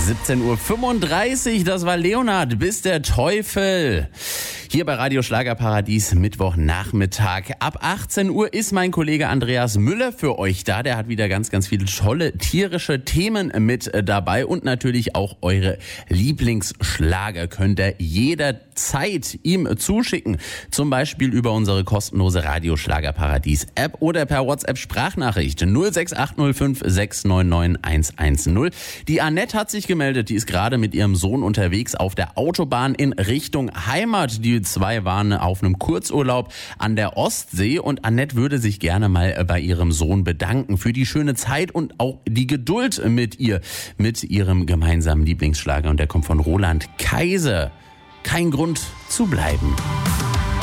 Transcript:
17:35 Uhr, das war Leonhard, bis der Teufel. Hier bei Radio Schlagerparadies, Mittwochnachmittag. Ab 18 Uhr ist mein Kollege Andreas Müller für euch da. Der hat wieder ganz, ganz viele tolle tierische Themen mit dabei. Und natürlich auch eure Lieblingsschlager könnt ihr jederzeit ihm zuschicken. Zum Beispiel über unsere kostenlose Radio Schlagerparadies App oder per WhatsApp Sprachnachricht 06805 699 110. Die Annette hat sich gemeldet. Die ist gerade mit ihrem Sohn unterwegs auf der Autobahn in Richtung Heimat. Die zwei waren auf einem Kurzurlaub an der Ostsee und Annette würde sich gerne mal bei ihrem Sohn bedanken für die schöne Zeit und auch die Geduld mit ihrem gemeinsamen Lieblingsschlager. Und der kommt von Roland Kaiser. Kein Grund zu bleiben.